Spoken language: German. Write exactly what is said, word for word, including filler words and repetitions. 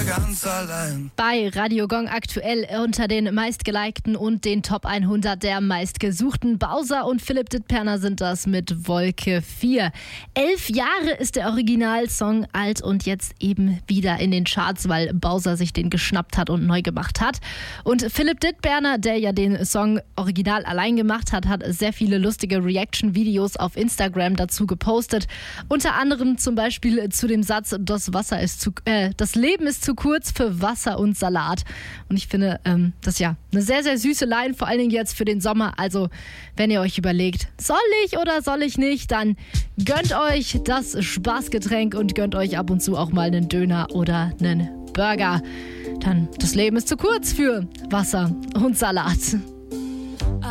ganz allein. Bei Radio Gong aktuell unter den meistgelikten und den Top hundert der meistgesuchten. Bowser und Philipp Dittperner sind das mit Wolke vier. Elf Jahre ist der Originalsong alt und jetzt eben wieder in den Charts, weil Bowser sich den geschnappt hat und neu gemacht hat. Und Philipp Dittperner, der ja den Song original allein gemacht hat, hat sehr viele lustige Reaction-Videos auf Instagram dazu gepostet. Unter anderem zum Beispiel zu dem Satz, das Wasser ist zu, äh, das Leben ist zu kurz für Wasser und Salat. Und ich finde, ähm, das ist ja eine sehr, sehr süße Line, vor allen Dingen jetzt für den Sommer. Also, wenn ihr euch überlegt, soll ich oder soll ich nicht, dann gönnt euch das Spaßgetränk und gönnt euch ab und zu auch mal einen Döner oder einen Burger. Dann, das Leben ist zu kurz für Wasser und Salat.